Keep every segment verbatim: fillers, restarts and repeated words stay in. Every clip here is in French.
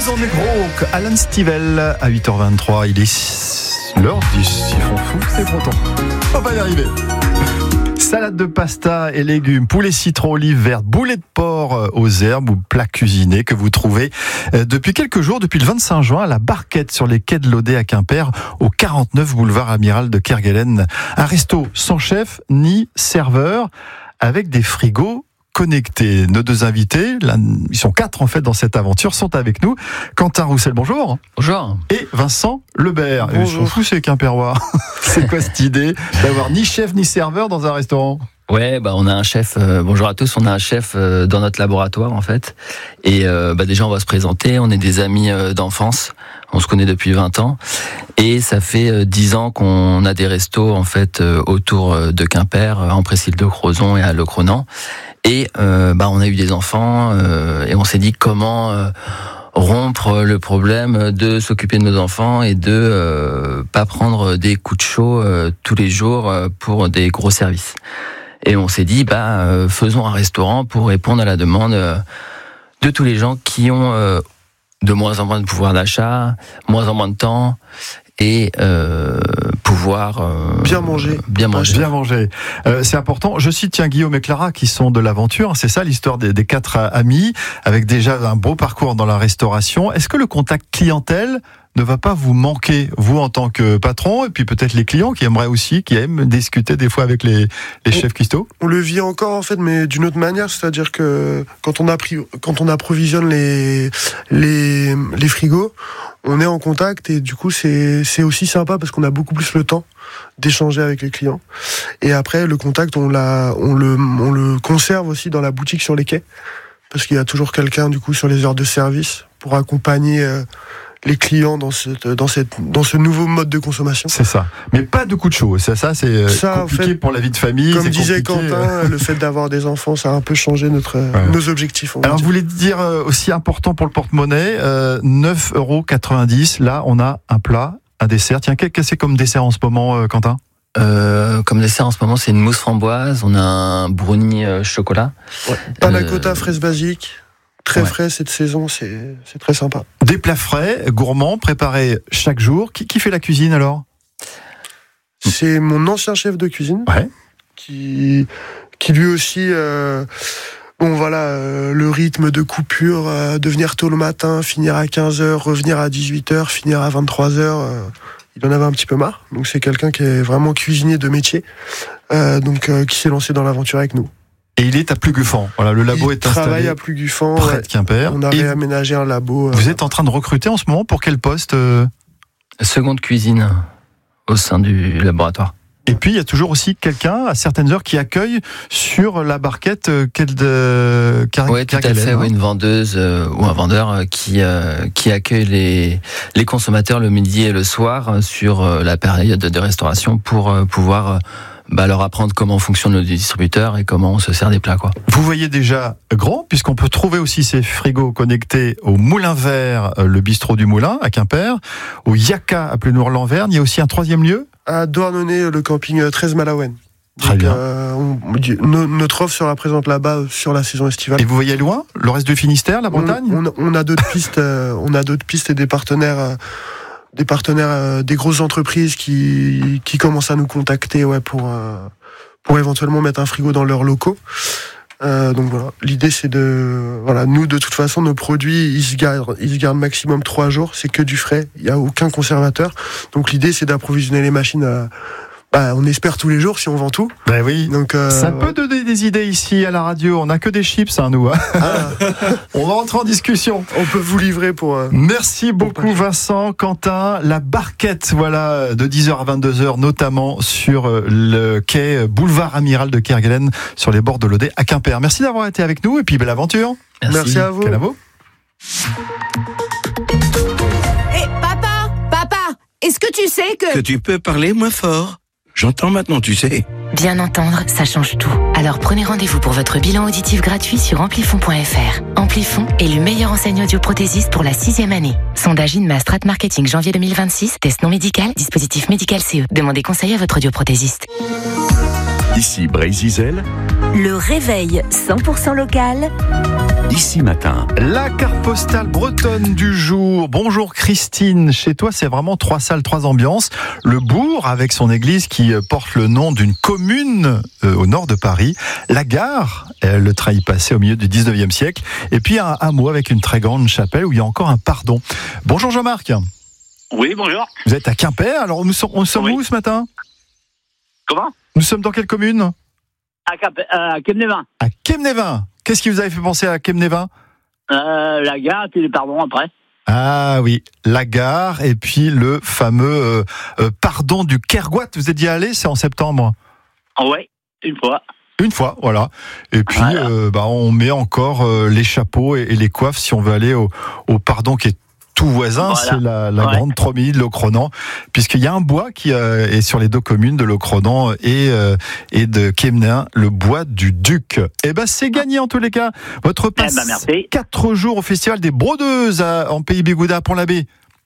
Maison Negro, Alan Stivell à huit heures vingt-trois. Il est l'heure du siphon fou, c'est pourtant. On va y arriver. Salade de pasta et légumes, poulet citron, olive verte, boulet de porc aux herbes ou plat cuisiné que vous trouvez depuis quelques jours, depuis le vingt-cinq juin, à la Barquette sur les quais de l'Audet à Quimper, au quarante-neuf boulevard Amiral de Kerguelen. Un resto sans chef ni serveur, avec des frigos connectés. Nos deux invités, là, ils sont quatre en fait dans cette aventure, sont avec nous. Quentin Roussel, bonjour. Bonjour. Et Vincent Lebert. Bonjour. Ils sont fous ces Quimpérois. C'est quoi cette idée d'avoir ni chef ni serveur dans un restaurant ? Ouais, bah on a un chef. Euh, bonjour à tous. On a un chef euh, dans notre laboratoire en fait. Et euh, bah déjà on va se présenter. On est des amis euh, d'enfance. On se connaît depuis vingt ans. Et ça fait euh, dix ans qu'on a des restos en fait euh, autour euh, de Quimper, euh, en Pressil-de-Crozon et à Le Cronan. Et euh, bah on a eu des enfants euh, et on s'est dit comment euh, rompre le problème de s'occuper de nos enfants et de euh, pas prendre des coups de chaud euh, tous les jours euh, pour des gros services. Et on s'est dit, bah, euh, faisons un restaurant pour répondre à la demande euh, de tous les gens qui ont euh, de moins en moins de pouvoir d'achat, moins en moins de temps et euh, pouvoir euh, bien manger. Bien manger. Bien manger. Euh, c'est important. Je cite tiens Guillaume et Clara qui sont de l'aventure. C'est ça l'histoire des, des quatre amis avec déjà un beau parcours dans la restauration. Est-ce que le contact clientèle ne va pas vous manquer, vous en tant que patron, et puis peut-être les clients qui aimeraient aussi, qui aiment discuter des fois avec les, les chefs cuistots ? On le vit encore en fait, mais d'une autre manière, c'est-à-dire que quand on, appri- quand on approvisionne les, les, les frigos, on est en contact et du coup c'est, c'est aussi sympa parce qu'on a beaucoup plus le temps d'échanger avec les clients. Et après, le contact, on, l'a, on, le, on le conserve aussi dans la boutique sur les quais, parce qu'il y a toujours quelqu'un du coup sur les heures de service pour accompagner euh, les clients dans ce, dans, cette, dans ce nouveau mode de consommation. C'est ça. Mais pas de coup de chaud. Ça, ça c'est ça, compliqué en fait, pour la vie de famille. Comme c'est disait compliqué. Quentin, le fait d'avoir des enfants, ça a un peu changé notre, ouais. nos objectifs. Alors, vous voulez dire aussi important pour le porte-monnaie, euh, neuf euros quatre-vingt-dix. Là, on a un plat, un dessert. Tiens, qu'est-ce que c'est comme dessert en ce moment, euh, Quentin ? Euh, comme dessert en ce moment, c'est une mousse framboise. On a un brownie euh, chocolat. Ouais. Panna cotta, euh... fraise basique. Très ouais. frais cette saison, c'est, c'est très sympa. Des plats frais, gourmands, préparés chaque jour. Qui, qui fait la cuisine alors ? C'est mon ancien chef de cuisine, ouais. qui, qui lui aussi, euh, bon voilà, euh, le rythme de coupure, euh, de venir tôt le matin, finir à quinze heures, revenir à dix-huit heures, finir à vingt-trois heures, euh, il en avait un petit peu marre. Donc c'est quelqu'un qui est vraiment cuisinier de métier, euh, donc euh, qui s'est lancé dans l'aventure avec nous. Et il est à Pluguffan. Voilà, le labo il est installé. Travaille à Pluguffan, près ouais. de Quimper. On a et réaménagé un labo. Vous euh... êtes en train de recruter en ce moment pour quel poste euh... Seconde cuisine au sein du laboratoire. Et puis il y a toujours aussi quelqu'un à certaines heures qui accueille sur la barquette euh, quel de car... Oui, tout à fait. Oui, une vendeuse euh, ou un vendeur euh, qui euh, qui accueille les les consommateurs le midi et le soir euh, sur euh, la période de restauration pour euh, pouvoir euh, Bah leur apprendre comment fonctionne le distributeur et comment on se sert des plats, quoi. Vous voyez déjà grand, puisqu'on peut trouver aussi ces frigos connectés au Moulin Vert, le bistrot du Moulin à Quimper, au Yaka à Plenoir-Lanverne. Il y a aussi un troisième lieu à Douarnenez, le camping treize Malawen. Très Donc, bien. Euh, on, no, notre offre sera présente là-bas sur la saison estivale. Et vous voyez loin le reste du Finistère, la Bretagne ? On, on, on a d'autres pistes, euh, on a d'autres pistes et des partenaires. Euh, des partenaires, euh, des grosses entreprises qui qui commencent à nous contacter, ouais, pour euh, pour éventuellement mettre un frigo dans leurs locaux. Euh, donc voilà, l'idée c'est de voilà, nous de toute façon nos produits ils se gardent ils se gardent maximum trois jours, c'est que du frais, il y a aucun conservateur. Donc l'idée c'est d'approvisionner les machines à Bah, on espère tous les jours si on vend tout. Ben oui. Donc, euh, ça peut donner des idées ici à la radio. On n'a que des chips, hein, nous. Hein. Ah. On va rentrer en discussion. On peut vous livrer pour. Euh, Merci beaucoup, pour Vincent, Quentin. La barquette, voilà, de dix heures à vingt-deux heures, notamment sur le quai boulevard Amiral de Kerguelen, sur les bords de l'Audet à Quimper. Merci d'avoir été avec nous et puis belle aventure. Merci, Merci à vous. Canavo. Hey, papa, papa, est-ce que tu sais que. Que tu peux parler moins fort. J'entends maintenant, tu sais. Bien entendre, ça change tout. Alors prenez rendez-vous pour votre bilan auditif gratuit sur amplifon point f r. Amplifon, élu meilleur enseigne audioprothésiste pour la sixième année. Sondage INMA Strat Marketing janvier deux mille vingt-six. Test non médical, dispositif médical C E. Demandez conseil à votre audioprothésiste. Ici Brésil. Le réveil cent pour cent local. Ici Matin. La carte postale bretonne du jour. Bonjour Christine, chez toi c'est vraiment trois salles, trois ambiances. Le bourg avec son église qui porte le nom d'une commune euh, au nord de Paris. La gare, euh, le train y passait au milieu du dix-neuvième siècle. Et puis un hameau avec une très grande chapelle où il y a encore un pardon. Bonjour Jean-Marc. Oui, bonjour. Vous êtes à Quimper, alors nous sommes, nous sommes Oui. où ce matin ? Comment ? Nous sommes dans quelle commune ? À, Cap- à Kemnevin. À Kemnevin. Qu'est-ce qui vous avait fait penser à Kemnevin ? Euh, la gare, puis les pardons après. Ah oui, la gare et puis le fameux euh, euh, pardon du Kergoat. Vous êtes y allé, c'est en septembre ? Oui, une fois. Une fois, voilà. Et puis, Voilà. euh, bah, on met encore euh, les chapeaux et, et les coiffes si on veut aller au, au pardon qui est tout voisin, Voilà. c'est la, la Ouais. grande Tromilly de Locronan, puisqu'il y a un bois qui euh, est sur les deux communes de Locronan et, euh, et de Kemnevin, le bois du Duc. Eh ben, c'est gagné en tous les cas. Votre passe, Eh ben, merci. quatre jours au Festival des Brodeuses à- en Pays Bigouda, à Pont-l'Abbé.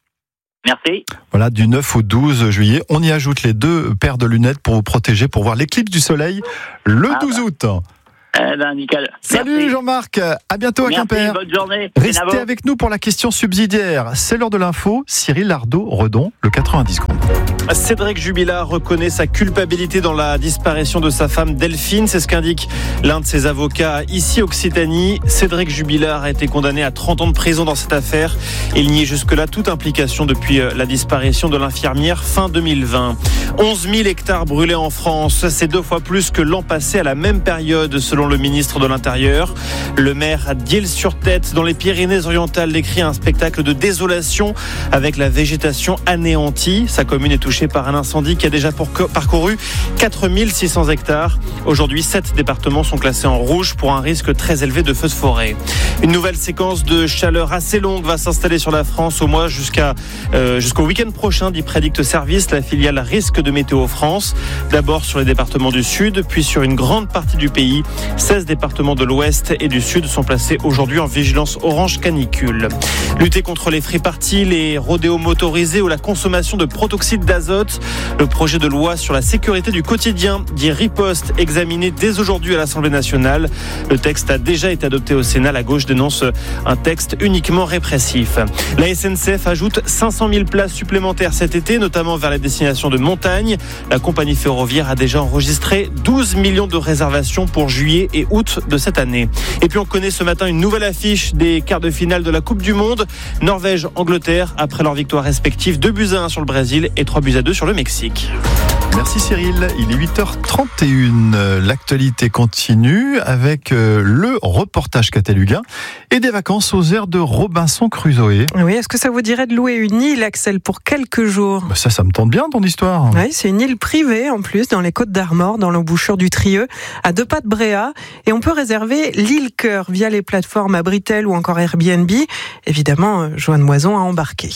Merci. Voilà, du neuf au douze juillet. On y ajoute les deux paires de lunettes pour vous protéger, pour voir l'éclipse du soleil le Ah douze bah. août. Eh ben, nickel. Salut Merci. Jean-Marc, à bientôt à Merci, Quimper. bonne journée. Restez Bravo. avec nous pour la question subsidiaire. C'est l'heure de l'info. Cyril Ardo-Redon, le quatre-vingt-dix secondes. Cédric Jubilard reconnaît sa culpabilité dans la disparition de sa femme Delphine. C'est ce qu'indique l'un de ses avocats ici Occitanie. Cédric Jubilard a été condamné à trente ans de prison dans cette affaire. Il nie jusque-là toute implication depuis la disparition de l'infirmière fin deux mille vingt. onze mille hectares brûlés en France. C'est deux fois plus que l'an passé à la même période selon le ministre de l'Intérieur. Le maire d'Isle-sur-Tête dans les Pyrénées-Orientales décrit un spectacle de désolation avec la végétation anéantie. Sa commune est touchée par un incendie qui a déjà parcouru quatre mille six cents hectares. Aujourd'hui, sept départements sont classés en rouge pour un risque très élevé de feux de forêt. Une nouvelle séquence de chaleur assez longue va s'installer sur la France au moins jusqu'à, euh, jusqu'au week-end prochain, dit Predict Service, la filiale risque de Météo France. D'abord sur les départements du Sud, puis sur une grande partie du pays. seize départements de l'Ouest et du Sud sont placés aujourd'hui en vigilance orange canicule. Lutter contre les free-parties, les rodéos motorisés ou la consommation de protoxyde d'azote. Le projet de loi sur la sécurité du quotidien, dit Riposte, examiné dès aujourd'hui à l'Assemblée nationale. Le texte a déjà été adopté au Sénat. La gauche dénonce un texte uniquement répressif. La S N C F ajoute cinq cent mille places supplémentaires cet été, notamment vers les destinations de montagne. La compagnie ferroviaire a déjà enregistré douze millions de réservations pour juillet et août de cette année. Et puis on connaît ce matin une nouvelle affiche des quarts de finale de la Coupe du Monde. Norvège-Angleterre, après leur victoire respective, deux buts à un sur le Brésil et trois buts à deux sur le Mexique. Merci Cyril, il est huit heures trente et une. L'actualité continue avec le reportage Cateluguin et des vacances aux aires de Robinson Crusoe. Oui, est-ce que ça vous dirait de louer une île, Axel, pour quelques jours ? Bah ça, ça me tente bien ton histoire. Oui, c'est une île privée en plus, dans les Côtes d'Armor, dans l'embouchure du Trieux, à deux pas de Bréa. Et on peut réserver l'île Cœur via les plateformes Abritel ou encore Airbnb. Évidemment, Joanne Moison a embarqué.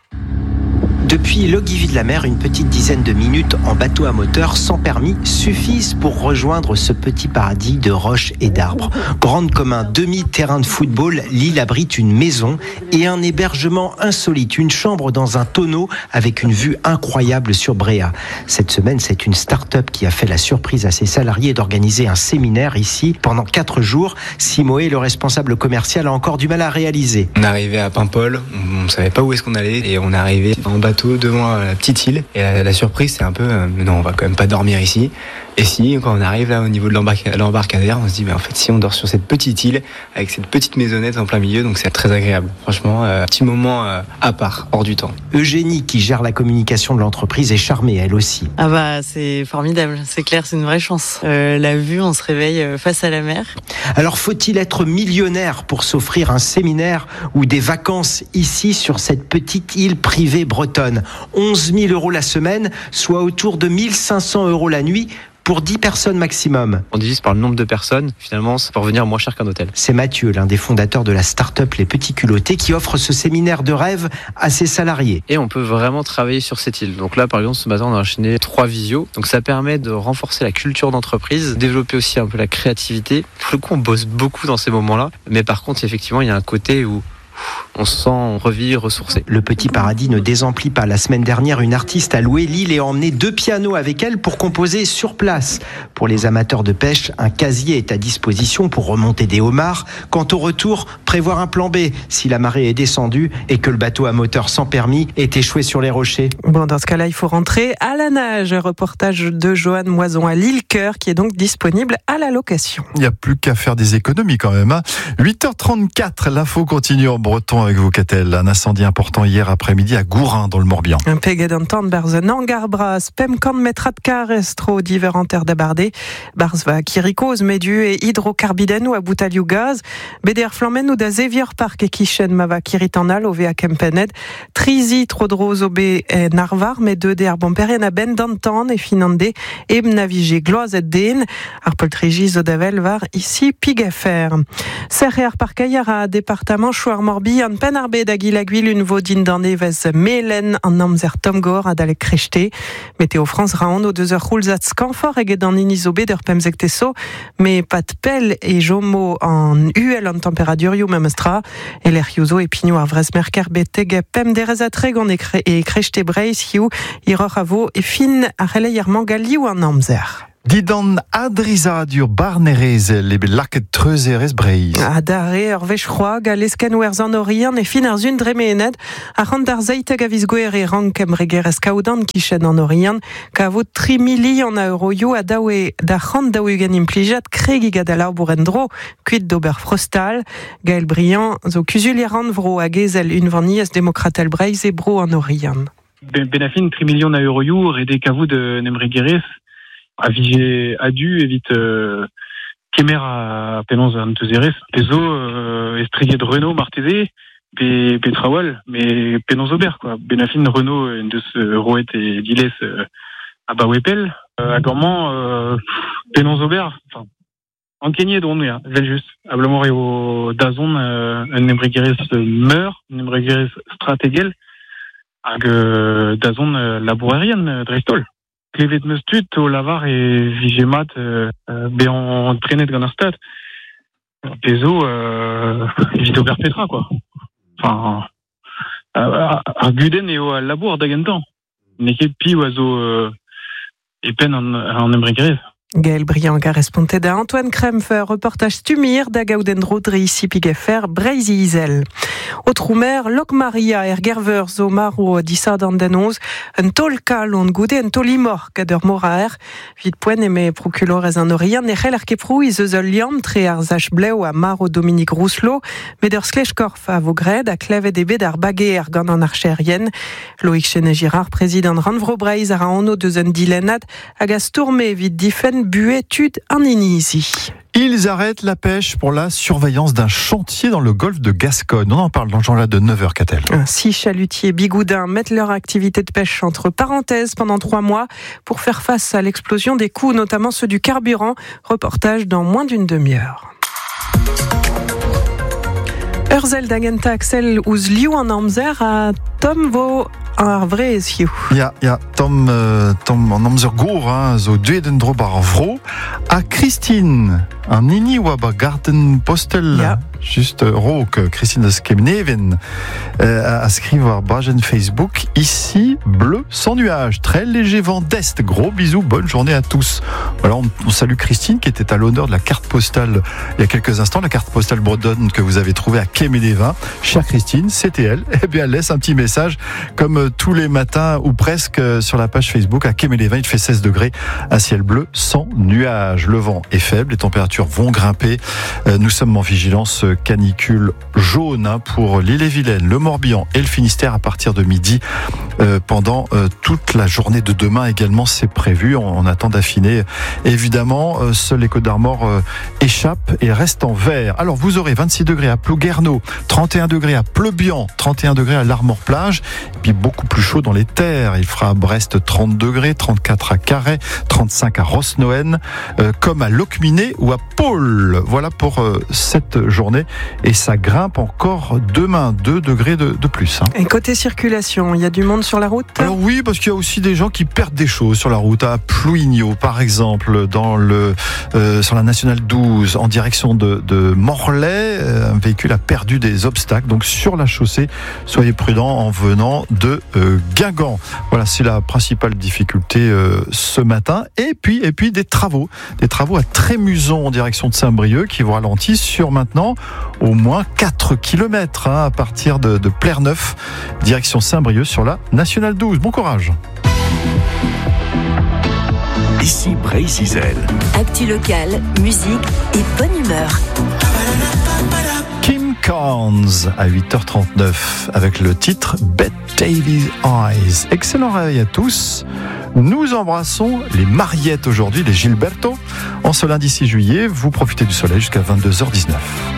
Depuis Logivy-de-la-Mer, une petite dizaine de minutes en bateau à moteur sans permis suffisent pour rejoindre ce petit paradis de roches et d'arbres. Grande comme un demi-terrain de football, l'île abrite une maison et un hébergement insolite, une chambre dans un tonneau avec une vue incroyable sur Bréa. Cette semaine, c'est une start-up qui a fait la surprise à ses salariés d'organiser un séminaire ici pendant quatre jours. Simoé, le responsable commercial, a encore du mal à réaliser. On est arrivé à Paimpol, on ne savait pas où est-ce qu'on allait et on est arrivé en bateau devant la petite île et la, la surprise c'est un peu euh, non on va quand même pas dormir ici. Et si quand on arrive là au niveau de l'embarca- l'embarcadère, on se dit mais en fait si on dort sur cette petite île avec cette petite maisonnette en plein milieu, donc c'est très agréable. Franchement, euh, petit moment euh, à part, hors du temps. Eugénie, qui gère la communication de l'entreprise, est charmée elle aussi. Ah bah c'est formidable, c'est clair, c'est une vraie chance. Euh, la vue, on se réveille face à la mer. Alors faut-il être millionnaire pour s'offrir un séminaire ou des vacances ici sur cette petite île privée bretonne ? onze mille euros la semaine, soit autour de mille cinq cents euros la nuit, pour dix personnes maximum. On divise par le nombre de personnes, finalement ça peut revenir moins cher qu'un hôtel. C'est Mathieu, l'un des fondateurs de la start-up Les Petits Culottés, qui offre ce séminaire de rêve à ses salariés. Et on peut vraiment travailler sur cette île. Donc là par exemple ce matin on a enchaîné trois visios, donc ça permet de renforcer la culture d'entreprise, développer aussi un peu la créativité. Pour le coup on bosse beaucoup dans ces moments-là, mais par contre effectivement il y a un côté où On se sent revu, ressourcé. Le Petit Paradis ne désemplit pas. La semaine dernière, une artiste a loué l'île et emmené deux pianos avec elle pour composer sur place. Pour les amateurs de pêche, un casier est à disposition pour remonter des homards. Quant au retour, prévoir un plan B si la marée est descendue et que le bateau à moteur sans permis est échoué sur les rochers. Bon, dans ce cas-là, il faut rentrer à la nage. Reportage de Joanne Moison à Lille-Cœur qui est donc disponible à la location. Il n'y a plus qu'à faire des économies quand même. Hein. huit heures trente-quatre, l'info continue en breton avec vous, Catel. Un incendie important hier après-midi à Gourin, dans le Morbihan. Un pégé d'entente berzen Angarbras, pemkan metrat carestro divers terre d'abardé, barzva kirikos medu et hydrocarbiden ou à boutaliou gaz, beder flammen ou da Xavier Park et kishen mava kiritanal au vea kempened, trizi trodros obe et narvar, mais deux der bomperen à ben d'antan et finande, et navigé gloaz et den, arpol trigi zodavel var ici pigefer. Serrer parkayara département chouar morbi en penarbe d'Aguilaguil une vaudine d'année vez melen en namzer tomgor à dalek krechté. Météo France raon aux deux heures roulzat scanfort et dans inisobé der pemzekteso, mais pas de pelle et jomo en U L en température you memstra et l'air yuzo et pigno arvres merker beteg pem derezatreg et krechté breis you iroravo et fin a relayerment gali ou en namzer. Didan adriza dur barnerez les laket treuzeres breiz. Adare ur vechroa galesken werzan orian e fin ar zun dremened a rand ar zeiteg a vizgwer e rang kemregerez kaoudan kichen an orian ka vo tri milion a euroio a daoe da rand daoe gan implijat kregig ad alaur bourendro kuit d'ober frostal Gaël Briand zo kuzul e rand vro a gezel un vanniez demokratel breiz e bro an orian. Benafin tri milion a euroio rede kavout de nemregerez a vige adu evit euh, kemer a penons an teuzeres pezo euh, estriguet de Renault marteze pe pe trawal mais penons ober quoi Benafin Renault en deus euh, roet et diles euh, a bawepel euh, a gorman euh, penons ober enfin en kenye don ya vel just ablemor e o dazon euh, un embrigerez meur un embrigerez strategel hag euh, dazon euh, labourerien euh, drestol klevet meus tut o lavar e vigemat euh, be an trenet gant ar stad. Pezo euh, evit ober petra, quoi. Enfin, ar guden eo al labour da gentan. Neket pi oazo euh, e pen an, an embrigerez. Gaël Briand a responté da Antoine Krempfer, reportage stumir da gaudendro dre ici pigefer breizi izel. Au Troumer, Lok Maria er gerver zo maro disa d'an denoz, un tol kal on goude un tol imor kader moraer, vid poen eme proculorez an orian, e c'hell ar keprou iz eus ul liam tre ar zach bleu a maro Dominique Rousselot, med ur sklechkorf a vogred a klevet ebet ar bager gant an archerien. Loïc Chenet-Girard, président Ranvro Breiz a raono deus un dilenad, hag a stourme vid difen buetud an inizi. Ils arrêtent la pêche pour la surveillance d'un chantier dans le golfe de Gascogne. On en parle dans le journal de neuf heures, Catel. Six chalutiers bigoudins mettent leur activité de pêche entre parenthèses pendant trois mois pour faire face à l'explosion des coûts, notamment ceux du carburant. Reportage dans moins d'une demi-heure. Urzel d'Agenta Axel ouz liou en amzer à Tom vo ar vrez hiu. Ja, ja, Tom, euh, Tom en amzer gour, hein, zo dueden dro bar vro, a Christine, an nini oa ba garden postel, ja. Just euh, rook, Christine de Skemneven, euh, a skrive ar bajen Facebook, ici, bleu, sans nuage, très léger vent d'est, gros bisous, bonne journée à tous. Voilà, on, on salue Christine qui était à l'honneur de la carte postale il y a quelques instants, la carte postale bretonne que vous avez trouvée à Quéménévin. Chère Christine, c'était elle. Eh bien, elle laisse un petit message, comme tous les matins, ou presque, sur la page Facebook à Quéménévin. Il fait seize degrés, un ciel bleu, sans nuage. Le vent est faible, les températures vont grimper. Nous sommes en vigilance canicule jaune hein, pour l'Ille-et-Vilaine, le Morbihan et le Finistère à partir de midi. Euh, pendant euh, toute la journée de demain également, c'est prévu. On, on attend d'affiner. Évidemment, euh, seuls les Côtes d'Armor euh, échappent et restent en vert. Alors, vous aurez vingt-six degrés à Plouguerneau, trente et un degrés à Pleubian, trente et un degrés à l'Armor-Plage, et puis beaucoup plus chaud dans les terres. Il fera à Brest trente degrés, trente-quatre à Carhaix, trente-cinq à Rosnoën, euh, comme à Locminé ou à Paul. Voilà pour euh, cette journée et ça grimpe encore demain, deux degrés de, de plus. Hein. Et côté circulation, il y a du monde sur la route ? Alors oui, parce qu'il y a aussi des gens qui perdent des choses sur la route. À Plouigneau, par exemple, dans le, euh, sur la nationale douze, en direction de, de Morlaix, euh, un véhicule a perdu des obstacles. Donc sur la chaussée, soyez prudents en venant de euh, Guingamp. Voilà, c'est la principale difficulté euh, ce matin. Et puis, et puis des travaux, des travaux à Trémuson en direction de Saint-Brieuc qui vous ralentissent sur maintenant au moins quatre kilomètres hein, à partir de, de Pleyre-Neuf, direction Saint-Brieuc sur la nationale douze. Bon courage. Ici Bray-Zizel. Actu locale, musique et bonne humeur. Kim Carnes à huit heures trente-neuf avec le titre Bet Davy's Eyes. Excellent réveil à tous. Nous embrassons les Mariettes aujourd'hui, les Gilberto. En ce lundi six juillet, vous profitez du soleil jusqu'à vingt-deux heures dix-neuf.